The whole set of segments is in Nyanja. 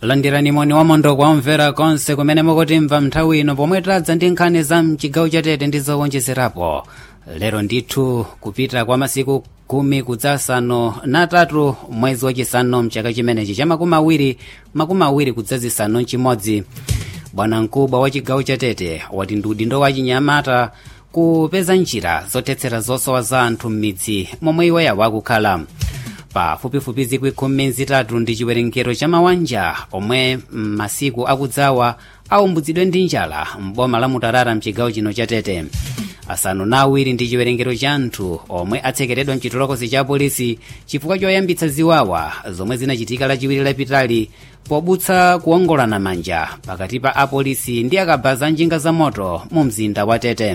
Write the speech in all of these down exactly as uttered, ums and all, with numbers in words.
landirani moni wamondo kwamvera konse kumene mukutimva nthawi ino pomwe tadza ndi nkhani za mchigawo cha Tete ndi zowonjezerapo. Lero ndithu kupita kwa masiku kumi kudzasanu na tatu mwezi wachisanu mchaka chimenechi cha makumi awiri makumi awiri kudzazisanu nchimodzi. Bwana mkubwa wa chigawo cha Tete wati ndi udindo wa chinyamata kupeza njira zothetsera zosowa za anthu m'midzi momwe iwo yawo akukhala. Pafupifupi zikwi khumi zitatu ndi chiwerengero cha mawanja omwe m'masiku akudzawa aumbuzidwe ndi njala m'boma la Mutarara mchigawo chino cha Tete. Asanu na awiri ndi chiwerengero cha anthu omwe atsekeredwa mchitolokosi cha polisi chifukwa choyambitsa ziwawa zomwe zinachitika lachiwiri lapitali pobutsa kuongolana manja pakati pa apolisi ndi akabaza njinga za moto mu mzinda wa Tete.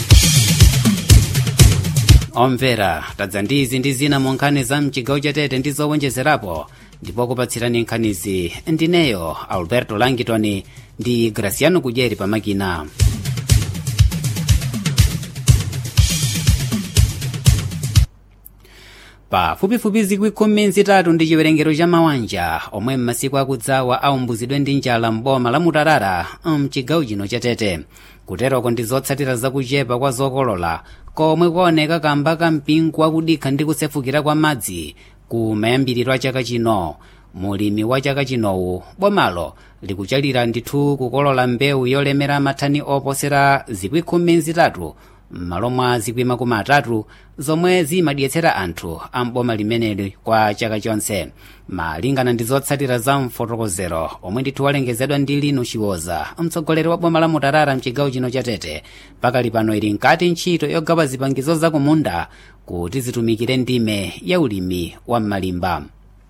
Omvera, tadza ndizi ndi zina mu nkhani za mchigawo cha Tete ndi zowonjezerapo, ndipo kupatsirani nkhanizi ndineyo Alberto Langitoni ndi Graciano Kudyeri pamakina. Pafupifupi zikwi khumi zitatu ndi chiwerengero cha mawanja omwe m'masiku akudzawa aumbuzidwe ndi njala m'boma la Mutarara mchigawo chino cha Tete. Kuteroko ndi zotsatira zakuchepa kwa zokolola komwe kuoneka kamba ka mpingo wakudikha ndi kusefukira kwa madzi ku mayambiriro a chaka chino. Mulimi wa chaka chinowu bomalo likuchalira ndithu kukolola mbewu yolemera mathani oposera zikwi khumi zitatu m'malo mwa zikwi makumi atatu zomwe zimadyetsera anthu a m'boma limeneli kwa chaka chonse. Malingana ndi zotsatira za mfotokozero omwe ndithu walengezedwa ndi Lino Chiwoza, mtsogoleri wa boma la Mutarara mchigawo chino cha Tete, pakali pano ili nkati ntchito yogawa zipangizo za kumunda kuti zitumikire ndime ya ulimi wa m'malimba.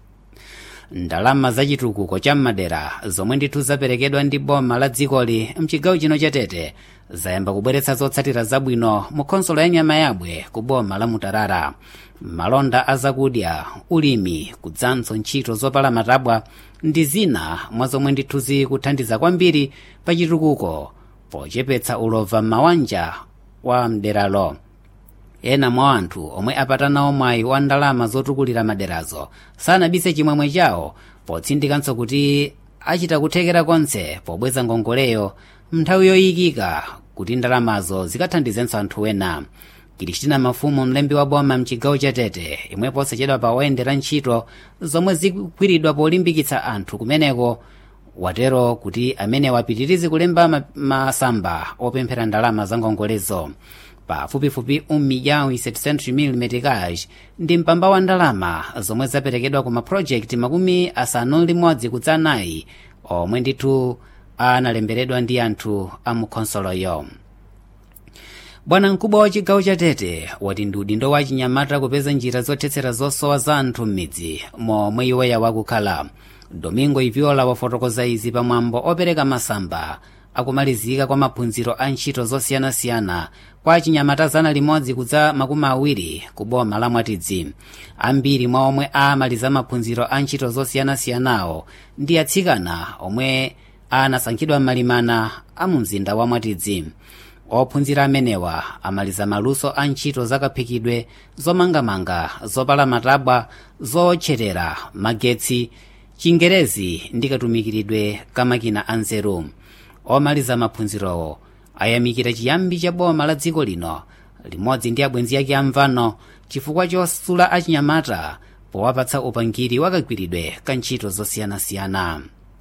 Ndalama za chitukuko cha madera zomwe ndithu zaperekedwa ndi boma la dzikoli mchigawo chino cha Tete zayamba kubweretsa zotsatira zabwino mu khonsolo ya nyama yabwe ku boma la Mutarara. Malonda azakudya, ulimi, kudzanso ntchito zopala matabwa ndi zina mwa zomwe ndithu zikuthandiza kwambiri pa chitukuko pochepetsa ulova m'mawanja wa mderalo. Ena mwa anthu omwe apatanawo mwayi wa ndalama zotukulira maderazo sanabise chimwemwe chawo potsindikanso kuti achita kuthekera konse pobweza ngongoleyo mnthawi yoyikika kuti ndalamazo zikathandizenso anthu ena. Kristina Mafumu, mlembi wa boma mchigawo cha Tete, imwe posachedwa pa oyendera ntchito zomwe zikugwiridwa polimbikitsa anthu kumeneko, watero kuti amene wapitirize kulemba masamba opemphera ndalama za ngongolezo. Pafupifupi un milhão e setecentos mil meticais ndi mpamba wa ndalama zomwe zaperekedwa ku maprojekti makumi asanu limodzi kudzanayi omwe ndithu analemberedwa ndi anthu a mukhonsoloyo. Bwana mkubwa wa chigawo cha Tete wati ndi udindo wa chinyamata kupeza njira zothetsera zosowa za anthu m'midzi momwe iwo yawo akukhala. Domingo Iviola wafotokoza izi pamwambo opereka masamba akumalizika kwa maphunziro a ntchito zosiyanasiyana kwa chinyamata zana limodzi kudza makumi awiri ku boma la Mwatidzi. Ambiri mwa omwe amaliza maphunziro a ntchito zosiyanasiyanawo ndi atsikana omwe anasankhidwa m'malimana a mu mzinda wa Mwatidzi. Ophunzira amenewa amaliza maluso a ntchito zakaphikidwe, zomangamanga, zopala matabwa, zootcherera magetsi, chingerezi ndi katumikiridwe kamakina anzeru. Omaliza maphunzirowo ayamikira chiyambi cha boma la dziko lino limodzi ndi abwenzi yake amvano chifukwa chosula achinyamata powapatsa upangiri wakagwiridwe ka ntchito zosiyanasiyana.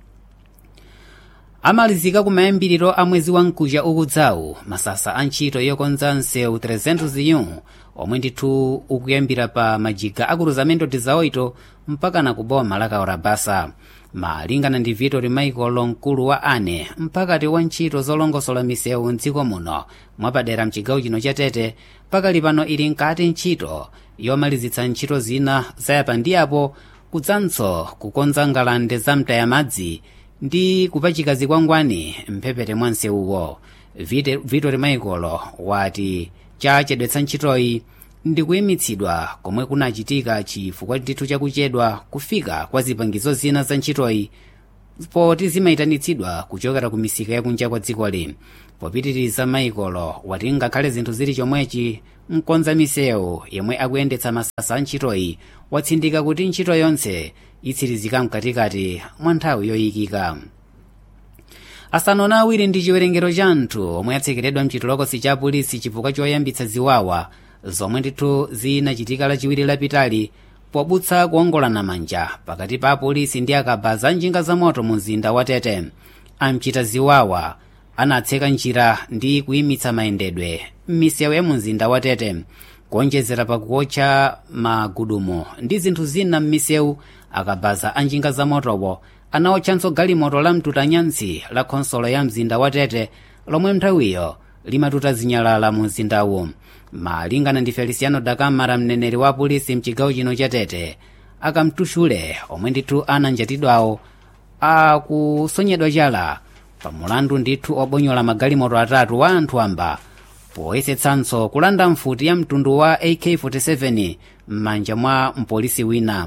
Amalizika ku mayambiriro a mwezi wa mkuja ukudzawu masasa a ntchito yokonza nsewu trezentos e um omwe ndithu ukuyambira pa majiga a cruzamento dezoito mpaka na ku boma la Kaurabasa. Malingana ndi Vitor Michael, mkulu wa ane mpakati wa ntchito zolongosola misewu mdziko muno mwapadera mchigawo chino cha Tete, pakali pano ili nkati ntchito yomalizitsa ntchito zina zayapa ndi apo kudzanso kukonza ngalande za mtayamadzi ndi kupachika zikwangwani mphepete mwa nsewuwo. Vitor Michael wati chachedwetsa ntchitoyi ndi kuyimitsidwa komwe kunachitika chifukwa ndithu chakuchedwa kufika kwa zipangizo zina za ntchitoyi poti zimayitanitsidwa kuchokera ku misika yakunja kwa dzikoli. popitiriza maikolo wati ngakhale zinthu zili chomwechi mkonza misewu yemwe akuyendetsa masasa a ntchitoyi watsindika kuti ntchito yonse itsirizika mkatikati mwa nthawi yoyikika. asanu na awiri ndi chiwerengero cha anthu omwe atsekeredwa mchitolokosi cha polisi chifukwa choyambitsa ziwawa zomwe ndithu zinachitika lachiwiri lapitali pobutsa kuongolana manja pakati pa polisi ndi akabaza a njinga za moto mu mzinda wa Tete. amchita ziwawa anatseka njira ndi kuyimitsa mayendedwe m'misewu ya mu mzinda wa Tete, kuonjezera pakuotcha magudumo ndi zinthu zina m'misewu. akabaza a njinga za motowo anaotchanso galimoto la mtutanyansi la khonsolo ya mzinda wa Tete lomwe nthawiyo limatuta zinyalala mu mzindawu. malingana ndi Feliciano da Camara, mneneri wa polisi mchigawo chino cha Tete, akamtuxule omwe ndithu ananjatidwawo akusonyedwa chala pamulandu ndithu obonyola magalimoto atatu wa anthu amba poyesetsanso kulanda mfuti ya mtundu wa A K forty-seven m'manja mwa mpolisi wina.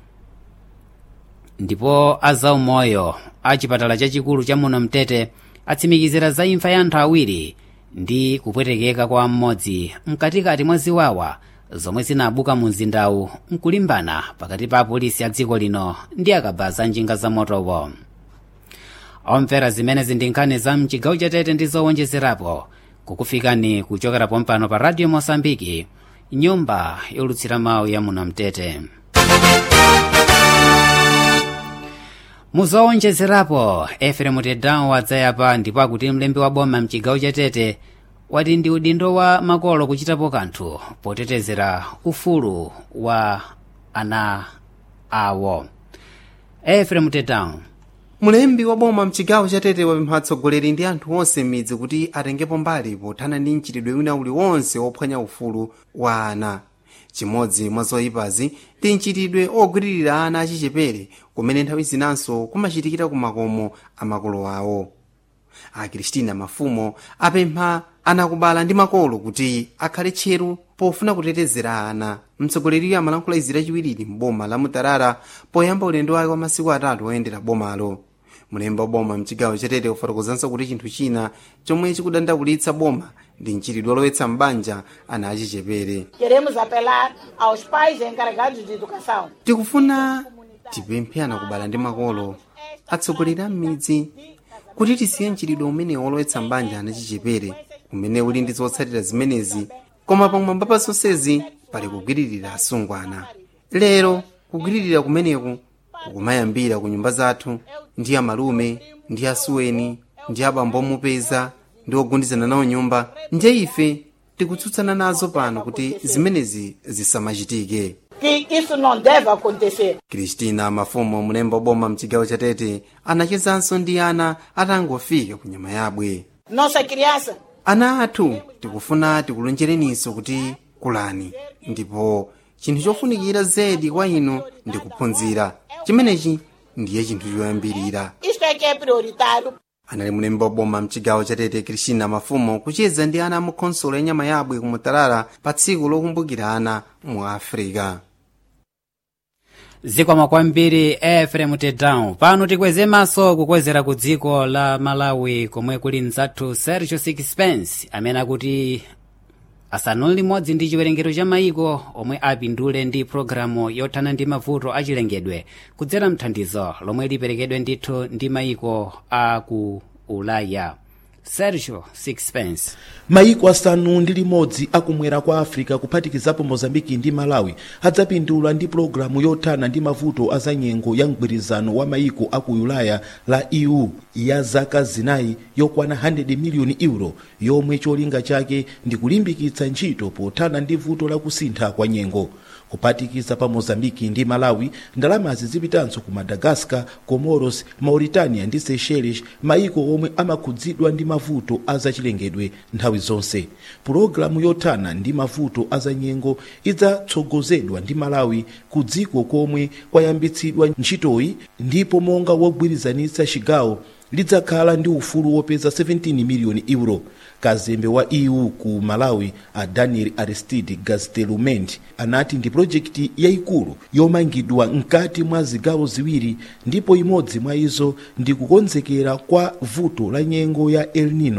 ndipo azaumoyo a chipatala chachikulu cha muno mtete atsimikizira za imfa ya anthu awiri ndi kupwetekeka kwa mmodzi mkatikati mwa ziwawa zomwe zinabuka mu mzindawu mkulimbana pakati pa apolisi a dziko lino ndi akabaza a njinga za motowo. omvera zimenezi ndi nkhani za mchigawo cha Tete ndi zowonjezerapo kukufikani kuchokera pompano pa Radio Mosambiki, nyumba yolutsira mawu ya muno mtete. muzowonjezerapo Eferemu Tedawu wadzayapa ndipo akuti mlembi wa boma mchigawo cha Tete wati ndi udindo wa makolo kuchitapo kanthu potetezera ufulu wa ana awo. Eferemu Tedawu. mulembi wa boma mchigawo cha Tete wapempha atsogoleri ndi anthu onse m'midzi kuti atengepo mbali pothana ndi mchitidwe wina uliwonse wophwanya ufulu wa ana. chimodzi mwa zoyipazi ndi mchitidwe ogwiririra ana achichepere kumene nthawi zinanso kumachitikira ku makomo a makolo awo. a Kristina Mafumo apempha anakubala ndi makolo kuti akhale tcheru pofuna kutetezera ana. mtsogoleriyo amalankhula izi lachiwiri m'boma la Mutarara poyamba ulendo wake wa masiku atatu oyendera bomalo. mulembi wa boma mchigawo cha Tete kufotokozanso kuti chinthu china chomwe chikudandaulitsa boma ndi mchitidwe olowetsa mbanja ana achichepere. Queremos apelar aos pais encarregados de educação. tikufuna tipemphe anakubala ndi makolo atsogoleri a m'midzi kuti tisiye mchitidwe umene olowetsa mbanja ana achichepere umene uli ndi zotsatira zimenezi, koma pamwamba pa zonsezi pali kugwiririra asungwana. lero kugwiririra kumeneku kukumayambira ku nyumba zathu ndi amalume ndi asuweni ndi abambo omupeza ndi ogundizana nawo nyumba. ndiye ife tikutsutsana nazo pano kuti zimenezi zisamachitike. Que isso não deve acontecer. Kristina Mafumo, mulembi wa boma mchigawo cha Tete, anachezanso ndi ana atangofika ku nyama yabwe. Nossa criança. ana athu tikufuna tikulonjereninso kuti kulani, ndipo chinthu chofunikira zedi kwa inu ndi kuphunzira. chimenechi ndiye chinthu choyambirira. Isto é que é prioritário. anali mulembi wa boma mchigawo cha Tete Kristina Mafumo kucheza ndi ana mu khonsolo ya nyama yabwe ku Mutarara pa tsiku lokumbukira ana mu Afrika. zikomo kwambiri Eferemu Tedawu. pano tikweze maso kukwezera ku dziko la Malawi komwe kuli mzathu Sergio Sixpence amene akuti asanu ndi limodzi ndi chiwerengero cha mayiko omwe apindule ndi pologalamu yothana ndi mavuto achilengedwe kudzera mthandizo lomwe liperekedwe ndithu ndi mayiko a ku Ulaya. Sergio Sixpence. mayiko asanu ndi limodzi akumwera kwa Africa kuphatikizapo Mozambiki ndi Malawi adzapindula ndi pologalamu yothana ndi mavuto azanyengo ya mgwirizano wa mayiko aku Ulaya la E U ya zaka zinayi yokwana one hundred miliyoni euro, yomwe cholinga chake ndi kulimbikitsa ntchito pothana ndi vuto la kusintha kwa nyengo. kuphatikiza pa Mozambiki ndi Malawi, ndalamazi zipitanso ku Madagascar, Comoros, Mauritania ndi Seychelles, mayiko omwe amakhudzidwa ndi mavuto azachilengedwe nthawi zonse. Pulogalamu yothana ndi mavuto azanyengo idzatsogozedwa ndi Malawi ku dziko komwe kwayambitsidwa ntchitoyi, ndipo monga wogwirizanitsa chigawo lidzakhala ndi ufulu wopeza seventeen miliyoni euro. Kazembe wa E U ku Malawi a Daniel Aristide Gastelumend anati ndi projekti yayikulu yomangidwa mkati mwa zigawo ziwiri, ndipo imodzi mwa izo ndi kukonzekera kwa vuto la nyengo ya El Nino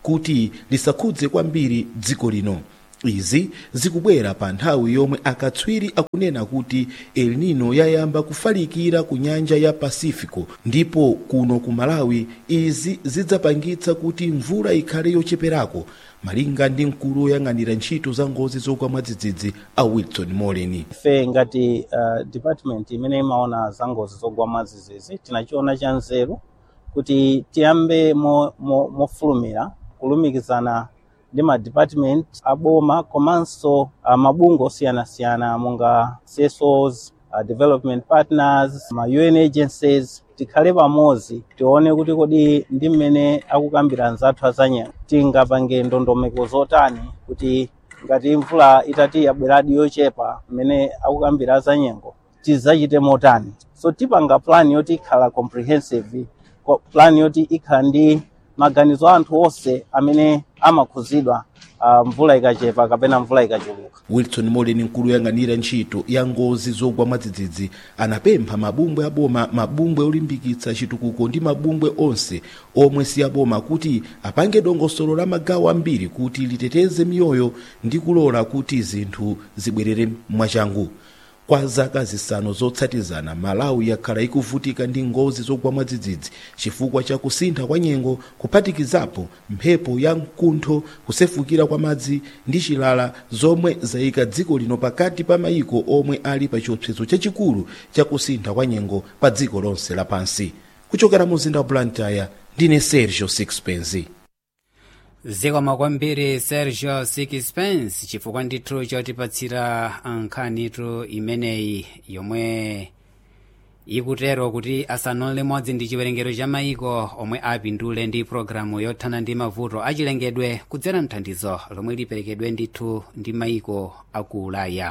kuti lisakhudze kwambiri dziko lino. Izi zikubwera pa nthawi yomwe akatswiri akunena kuti El Nino yayamba kufalikira ku nyanja ya Pacifico, ndipo kuno ku Malawi izi zidzapangitsa kuti mvula ikhale yocheperako, malinga ndi mkulu woyang'anira ntchito za ngozi zogwa mwadzidzidzi a Wilson Moleni. Ife ngati uh, department imene imaona za ngozi zogwa mwadzidzidzi tinachiona cha nzeru kuti tiyambe mofulumira mo, mo kulumikizana ndi ma department aboma komanso uh, mabungwe osiyanasiyana monga C S Os, uh, development partners, ma U N agencies, tikhale pamodzi tione kuti kodi ndi mmene akukambira anzathu azanyengo tingapange ndondomeko zotani kuti ngati mvula itati yabweradi yochepa mmene akukambira azanyengo tizachite motani. So tipanga plan yoti ikhala comprehensive, plan yoti ikhala ndi maganizo anthu onse amene amakhuzidwa uh, mvula ikachepa kapena mvula ikachuluka. Wilson Moleni, mkulu woyang'anira ntchito ya ngozi zogwa mwadzidzidzi, anapempha mabungwe aboma, mabungwe olimbikitsa chitukuko ndi mabungwe onse omwe si aboma kuti apange dongosolo la magawo ambiri kuti liteteze miyoyo ndi kulola kuti zinthu zibwerere mwachangu. Kwa zaka zisanu zotsatizana Malawi yakhala ikuvutika ndi ngozi zogwa mwadzidzidzi chifukwa cha kusintha kwa nyengo, kuphatikizapo mphepo ya mkuntho, kusefukira kwa madzi ndi chilala, zomwe zayika dziko lino pakati pa mayiko omwe ali pa chiopsezo chachikulu cha kusintha kwa nyengo pa dziko lonse lapansi. Kuchokera mu mzinda wa Blantyre, ndine Sergio Sixpence. Zikomo kwambiri Sergio Sixpence chifukwa ndithu chotipatsira nkhanitu imeneyi yomwe ikutero kuti asanu limodzi ndi chiwerengero cha mayiko omwe apindule ndi programu yothana ndi mavuto achilengedwe kudzera mthandizo lomwe liperekedwe ndithu ndi mayiko aku Ulaya.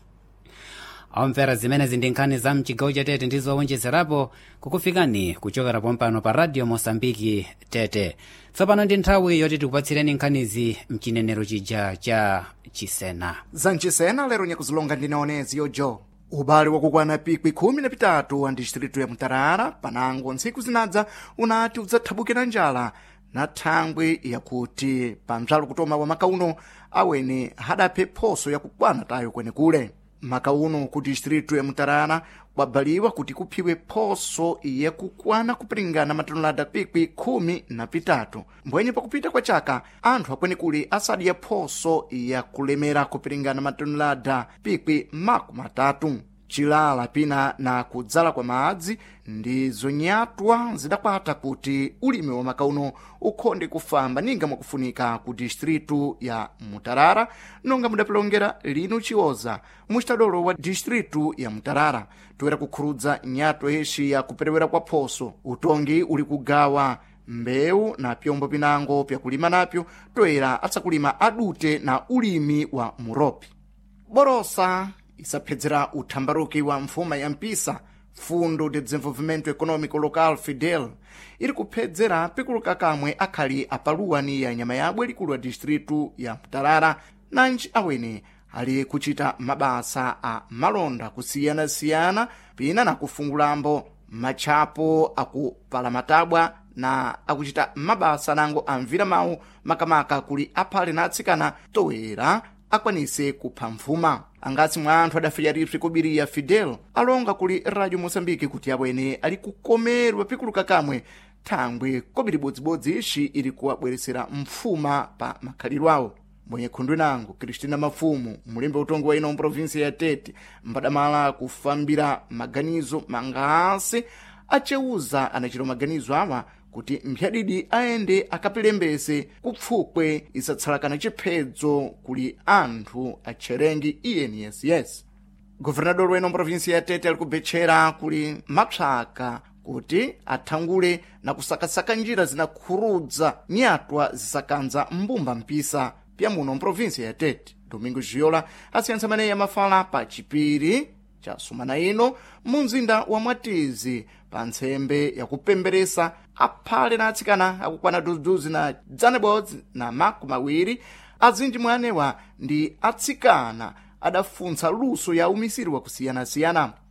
Omvera, zimenezi ndi nkhani za mchigawo cha Tete ndizo wonjezerapo kukufikani kuchokera pompano pa Radio Mosambiki Tete. Tsopano ndi nthawi yoti tikupatsireni nkhanizi mchinenero chija cha Chisena. Za mchisena lero nyakuzilonga ndinaonezi yojo. Ubali wakukwana pikwi khumi na pitatu wa distritu ya Mutarara panango ntsiku zinadza unati udzathabukira njala na thangwi yakuti pa mzalo kutoma wa makauno awene hadaphe phoso yakukwana tayo kwenekule. Makauno ku distritu ya Mutarara kwabaliwa kuti kuphiwe phoso yakukwana kupringana matonelada pikwi khumi na pitatu. Mbwenye pakupita kwa chaka anthu akwenekuli asadi ya phoso yakulemera kupringana matonelada pikwi makumi atatu. Chilala pina na kudzala kwa madzi ndi zonyatwa zidakwata kuti ulimi wa makauno ukhonde kufamba ninga mwakufunika ku distritu ya Mutarara, nonga mudapilongera lino chiwoza muchitadolo wa distritu ya Mutarara. Toera kukhurudza nyatwa yeshi ya kuperewera kwa phoso, utongi uli kugawa mbewu na pyombo pinango pya kulima napyo, toera atsakulima adute na ulimi wa muropi. Borosa isaphedzera uthambaruki wa mfuma ya mpisa Fundo de Desenvolvimento Econômico Local Fidel iri kuphedzera pikuluka kamwe akhali apaluwani ya nyama yabwe likulu wa distritu ya Mutarara, nanji awene ali kuchita mabasa a malonda kusiyana-siyana pina na kufungulambo machapo akupala matabwa na akuchita mabasa nango amvira mawu makamaka kuli aphale na atsikana toera akwanise kupha mfuma. Angasi mwa anthu adafika ripsi kubiriya Fidel alonga kuli Radio Mosambiki kuti abwene ali kukomerwa pikuluka kamwe thangwe kobiri bodzibodzi ishi ili kuwabweresera mfuma pa makhaliro awo. Mwenye khundu nangu Kristina Mafumu mulembe utongo wa ino provinsi ya Tete mbadamala kufambira maganizo mangasi acheuza anachiro maganizo awa kuti mphyadidi aende akapilembese kupfukwe isatsalakana chiphedzo kuli anthu acherengi I N S S. Governador weno provinsi ya Tete ali kubetchera kuli mapsaka kuti athangule na kusakasaka njira zinakhurudza nyatwa zisakanza mbumba mpisa pya muno provinsi ya Tete. Domingo Giola asiyansa maneyi ya mafala pa chipiri cha sumana ino mu mzinda wa Mwatizi pa ntsembe yakupemberesa aphale na atsikana akukwana duziduzi na dzanebodzi na makumi awiri azinji mwanewa ndi atsikana adafunsa luso ya umisiri wa kusiyana-siyana.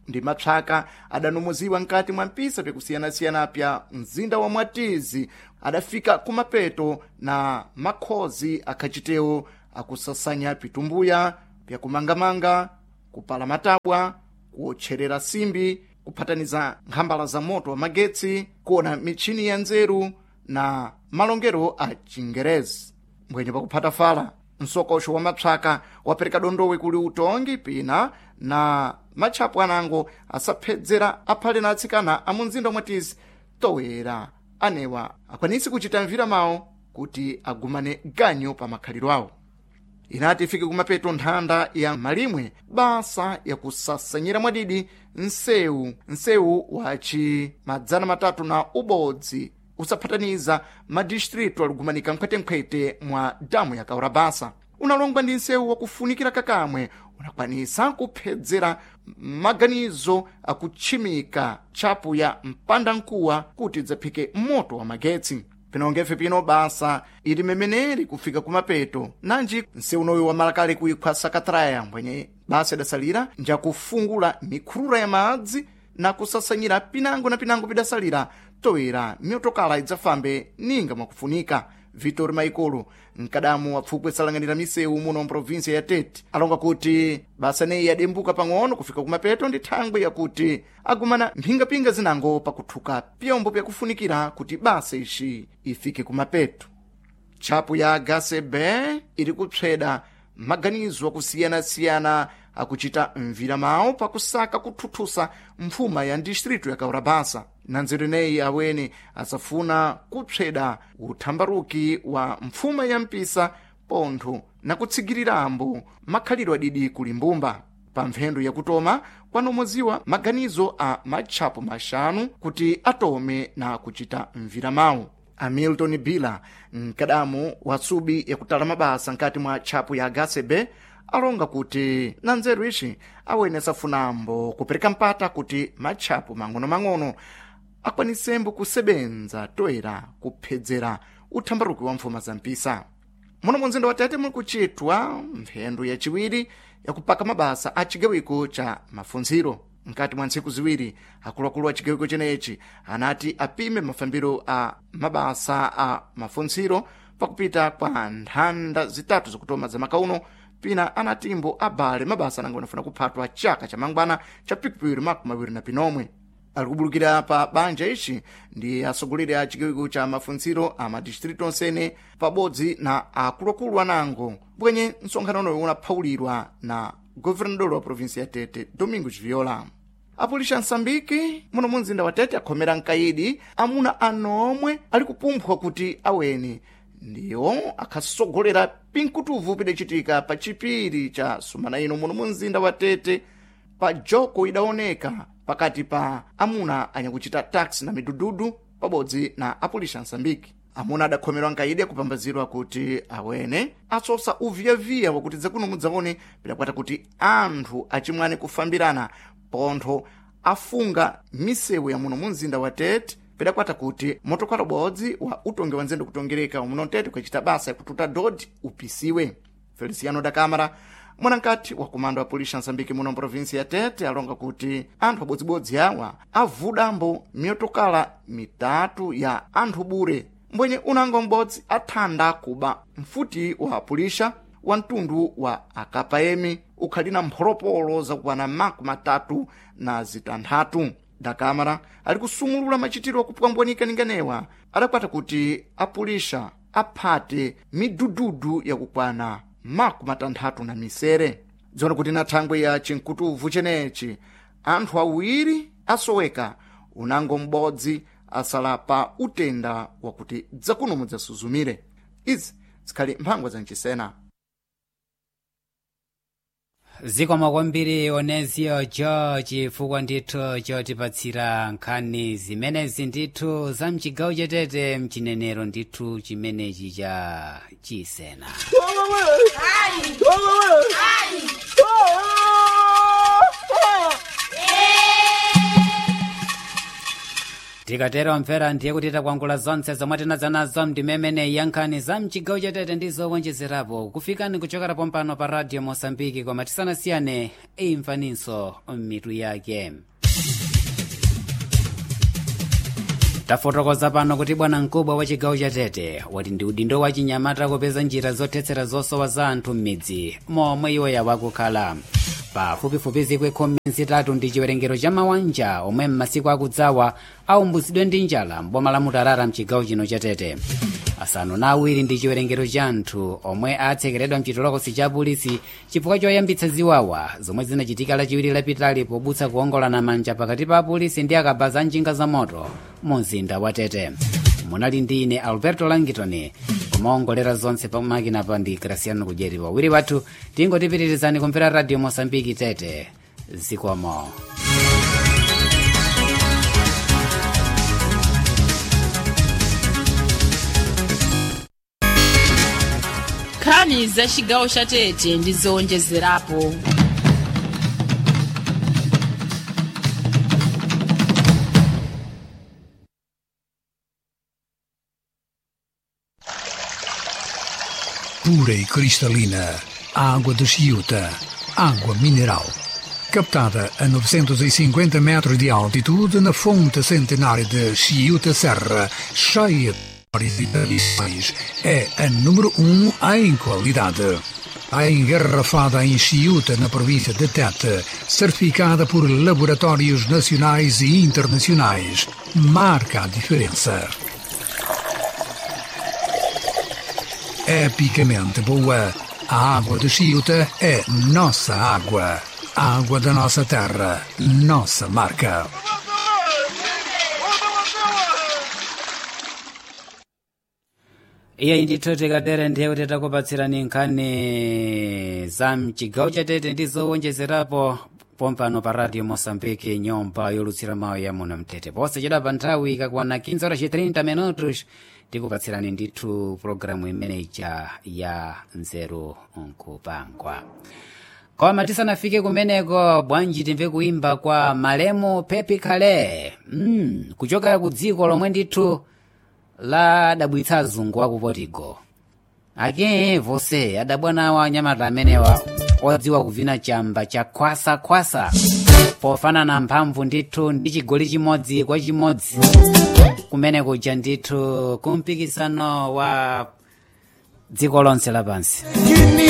ndi mapsaka adanumuziwa nkati mwa mpisa pyakusiyana-siyana pya mzinda wa Mwatizi adafika kumapeto na makhozi akhachitewo akusasanya pitumbuya pyakumangamanga, kupala matabwa, kuotcherera simbi, kuphataniza nkhambala za moto wa magetsi, kuona michini ya nzeru na malongero a Chingerezi. Mbwenye pakuphata fala msokosho wa mapsaka wapereka dondowe kuli utongi pina na matchapo anango asaphedzera aphale na atsikana a munzinda Mwatizi towera anewa akwanisi kuchita mvira mawo kuti agumane ganyo pa makhaliro awo. Inati ifike kumapeto nthanda ya malimwe basa ya kusasanyira mwadidi nsewu nsewu waci madzana matatu na ubodzi usaphataniza madistritu aligumanika mkhwetemkhwete mwa damu ya Kaurabasa. Unalongwa ndi nsewu wakufunikira kakamwe unakwanisa kuphedzera maganizo akutchimika tchapu ya mpandankuwa kuti idzaphike moto wa magetsi. Pinongefe pino basa ili memeneri kufika kumapeto nanji nseunoyo wa malakale kuikhwa Sakatraya mbwenye basa idasalira nja kufungula mikhurura ya madzi na kusasanyira pinango na pinango pidasalira toera miotokala idzafambe ninga mwakufunika. Vitor Maikolo mkadamu wapfukwe salanganira misewu muno mprovinsia ya Tete alonga kuti basa neyi yadembuka pang'ono kufika kumapeto ndi thangwe yakuti agumana mphingapinga zinango pakuthuka pyombo pyakufunikira kuti basa ishi ifike kumapeto. Tchapu ya Gasebe ili kupsweda maganizo akusiyana-siyana akuchita mvira mawo pakusaka kuthuthusa mfuma ya distritu ya Kaurabasa. Na nzeru ineyi awene asafuna kupsweda uthambaruki wa mfuma ya mpisa pontho na kutsigirirambo makhaliro adidi kuli mbumba. Pa mphendu yakutoma kwanomoziwa maganizo a matchapo maxanu kuti atome na kuchita mvira mawo. Hamilton Bila mkadamu wa subi yakutala mabasa nkati mwa tchapu ya Gasebe alonga kuti na nzeru ishi awene asafunambo kupereka mpata kuti matchapo mang'ono-mang'ono akwanisembo kusebenza toera kuphedzera uthambaruki wa mfuma za mpisa. Muno munzinda wa Tete muli kuchitwa mphendu yaciwiri yakupaka mabasa a cigawiko cha mafunziro. Nkati mwa ntsiku ziwiri akuluakulu a cigawiko chenechi anati apime mafambiro a mabasa a mafunziro pakupita kwa nthanda zitatu zakutoma za makauno pina anatimbo abale mabasa nango anafuna kuphatwa chaka cha mangwana cha pikipiri makumi mawiri na pinomwe. Alikubulukira pa banja ishi ndi asogolere a cigawiko cha mafunziro a madistritu onsene pabodzi na akuluakulu anango bwenye msonkhanono unaphawulirwa na governador wa provinsia ya Tete Domingos Viola. Apulisha Msambiki muno munzinda wa Tete akhomera mkaidi amuna anomwe ali kupumphwa kuti awene ndiwo akhasogolera pinkutuvu pidacitika pa chipiri cha sumana ino muno munzinda wa Tete pa joko idaoneka pakati pa amuna anyakuchita taxi na midududu pabodzi na apulisha Msambiki. Amuna adakhomerwa nkaidi akupambazirwa kuti awene asosa uviyaviya wakuti dzakuno mudzaone pidakwata kuti anthu achimwane kufambirana pontho afunga misewu ya muno munzinda wa Tete pidakwata kuti motokhala bodzi wa utongi wa nzendo kutongereka muno Tete ukachita basa yakututa dodi upisiwe. Feliciano da Câmara mwanankati wa komando wa polisi Msambiki muno provinsia ya Tete alonga kuti anthu abodzibodzi awa avudambo miotokala mitatu ya anthu bure mbwenye unango m'bodzi athanda kuba mfuti wa pulisha wa mtundu wa akapaemi ukhalina mphoropolo zakukwana maku matatu na zitanthatu. Da Câmara ali kusumulula machitiro akupwambwanika ninganewa adakwata kuti apulisha aphate midududu yakukwana maku matanthatu na misere. Dzona kuti na thangwe ya chinkutuvu chenechi anthu awiri asoweka unango m'bodzi asala pa utenda wakuti dzakuno mudzasuzumire. Izi zikhali mphangwa za mchisena. Zikomo kwambiri Onesio George chifukwa ndithu chotipatsira nkhani zimenezi ndithu za mchigawo cha Tete mchinenero ndithu chimenechi cha chisena. tikatero omvera ndiye kuti takwangula zonse zomwe tinadza nazo mndimemene yankhani za mchigawo cha Tete ndi zowonjezerapo kufikani kuchokera pompano pa radio Mosambiki, koma tisanasiyane imvaninso mitu yake. Tafotokoza pano kuti bwana mkubwa wa chigawo cha Tete wati ndi udindo wa chinyamata kupeza njira zothetsera zosowa za anthu m'midzi momwe iwo yakukhala. Pafupifupi zikwi khumi zitatu ndi chiwerengero cha mawanja omwe m'masiku akudzawa aumbuzidwe ndi njala m'boma la Mutarara mchigawo chino cha Tete. Asanu na awiri ndi chiwerengero cha anthu omwe atsekeredwa mchitolokosi cha polisi chifukwa choyambitsa ziwawa zomwe zinachitika lachiwiri lapitali pobutsa kuongolana manja pakati pa polisi ndi akabaza njinga za moto mu mzinda wa Tete. Munali ndi ine Alberto Langitoni kumaongolera zonse pa makina pa ndi Graciano Kujeri. Wawiri wathu tingotipitirizani kumvera radio Mosambiki Tete zikomo. Nkhani za chigawo cha Tete ndi zowonjezerapo. Pura e cristalina, água de Chiuta, água mineral. Captada a novecentos e cinquenta metros de altitude na fonte centenária de Chiuta Serra, cheia de tradições, é a número um em qualidade. A engarrafada em Chiuta, na província de Tete, certificada por laboratórios nacionais e internacionais, marca a diferença. Epicamente boa, a água de Chiuta é nossa água. A água da nossa terra, nossa marca. Iye ndithu tikatera ndiye kuti takupatsirani nkhani za mchigawo cha Tete ndi zowonjezerapo pompano pa radio Mosambiki, nyumba yolutsira mawu ya muno mtete. Posachedwa pa nthawi ikakwana quinze horas e trinta minutos tikupatsirani ndithu programu imeneja ya nzeru nkupangwa. Koma tisanafike kumeneko bwanji timve kuimba kwa Malemu Pepi Kale mm, kuchokera ku dziko lomwe ndithu la dabwitsa azungu aku Portugal. Ake vose adabwana wa anyamata amenewa odziwa kuvina chamba cha kwasa kwasa pofanana mphamvu ndithu ndi chigoli chimodzi kwa chimodzi kumene kuja ndithu kumpikisano wa dziko lonse lapansi.